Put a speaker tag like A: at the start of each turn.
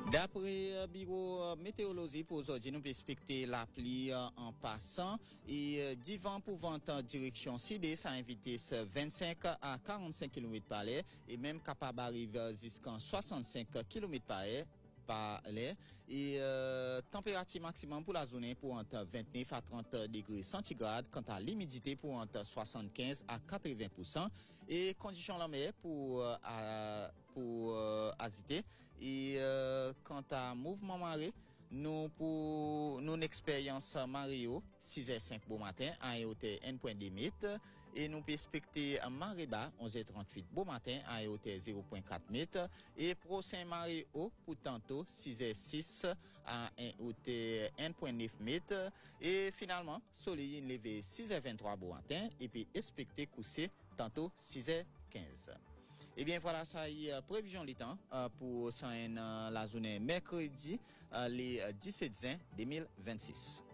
A: D'après bureau météorologie pour aujourd'hui, nous expecter la pluie en passant et divan pour vente en direction sud, ça a invité 25 à 45 km par heure et même capable d'arriver jusqu'à 65 km par heure et température maximum pour la journée pour entre 29 à 30 degrés centigrades, quant à l'humidité pour entre 75 à 80% et conditions la mer pour agiter et quant à mouvement marée nous pour nous expérience Mario 6h05 bon matin à hauteur 1.2 mètres et nous expecter marée bas 11h38 bon matin à hauteur 0.4 mètres et prochain marée haut pour tantôt 6h06 à hauteur 1.9 mètres et finalement soleil levé 6h23 bon matin et puis expecter coucher tantôt 6h15. Eh bien voilà, ça y est, prévision du temps pour la journée mercredi, les 17 juin 2026.